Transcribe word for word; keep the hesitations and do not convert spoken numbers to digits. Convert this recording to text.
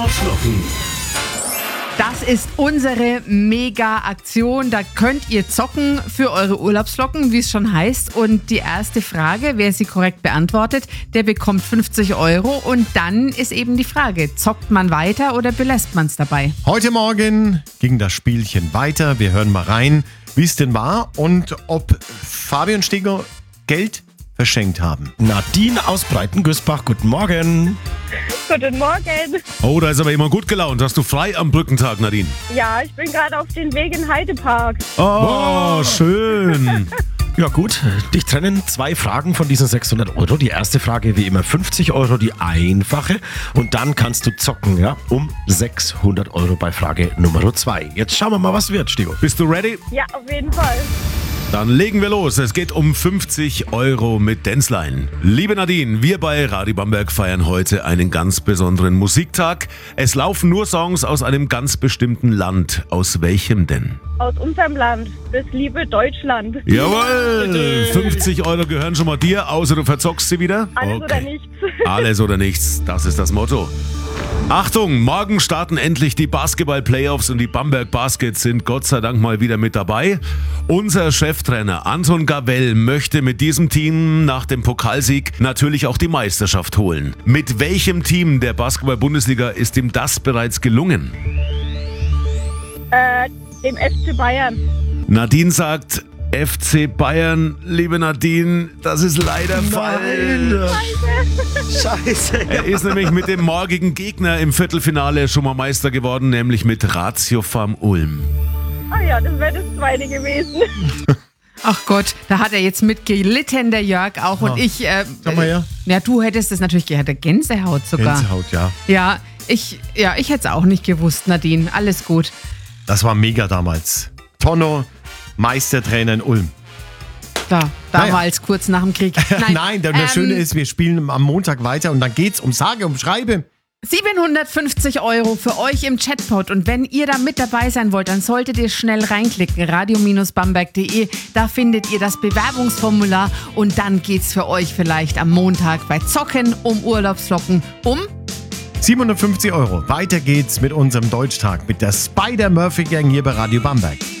Urlaubsflocken. Das ist unsere Mega-Aktion. Da könnt ihr zocken für eure Urlaubsflocken, wie es schon heißt. Und die erste Frage, wer sie korrekt beantwortet, der bekommt fünfzig Euro. Und dann ist eben die Frage, zockt man weiter oder belässt man es dabei? Heute Morgen ging das Spielchen weiter. Wir hören mal rein, wie es denn war und ob Fabian Steger Geld verschenkt haben. Nadine aus Breitengüßbach, guten Morgen. Guten Morgen. Oh, da ist aber immer gut gelaunt. Hast du frei am Brückentag, Nadine? Ja, ich bin gerade auf den Weg in Heidepark. Oh, schön. Ja gut, dich trennen zwei Fragen von diesen sechshundert Euro. Die erste Frage wie immer fünfzig Euro, die einfache. Und dann kannst du zocken, ja, um sechshundert Euro bei Frage Nummer zwei. Jetzt schauen wir mal, was wird, Stigo. Bist du ready? Ja, auf jeden Fall. Dann legen wir los. Es geht um fünfzig Euro mit Denzlein. Liebe Nadine, wir bei Radio Bamberg feiern heute einen ganz besonderen Musiktag. Es laufen nur Songs aus einem ganz bestimmten Land. Aus welchem denn? Aus unserem Land, das liebe Deutschland. Jawohl! fünfzig Euro gehören schon mal dir, außer du verzockst sie wieder. Alles oder nichts. Alles oder nichts, das ist das Motto. Achtung, morgen starten endlich die Basketball-Playoffs und die Bamberg Baskets sind Gott sei Dank mal wieder mit dabei. Unser Cheftrainer Anton Gavell möchte mit diesem Team nach dem Pokalsieg natürlich auch die Meisterschaft holen. Mit welchem Team der Basketball-Bundesliga ist ihm das bereits gelungen? Äh, dem F C Bayern. Nadine sagt F C Bayern. Liebe Nadine, das ist leider falsch. Scheiße. Er ist nämlich mit dem morgigen Gegner im Viertelfinale schon mal Meister geworden, nämlich mit Ratio Farm Ulm. Ah ja, das wäre das zweite gewesen. Ach Gott, da hat er jetzt mitgelitten, der Jörg auch. Und Ja. ich, äh, Sag mal her. ja, du hättest es natürlich gehabt, Gänsehaut sogar. Gänsehaut, ja. Ja, ich, ja, ich hätte es auch nicht gewusst, Nadine. Alles gut. Das war mega damals. Tonno, Meistertrainer in Ulm. Da, damals, kurz nach dem Krieg. Nein, Nein, das ähm, Schöne ist, wir spielen am Montag weiter und dann geht's um sage, um schreibe. siebenhundertfünfzig Euro für euch im Chatbot. Und wenn ihr da mit dabei sein wollt, dann solltet ihr schnell reinklicken. radio Bamberg punkt de. Da findet ihr das Bewerbungsformular. Und dann geht's für euch vielleicht am Montag bei Zocken um Urlaubsflocken um siebenhundertfünfzig Euro. Weiter geht's mit unserem Deutschtag mit der Spider-Murphy-Gang hier bei Radio Bamberg.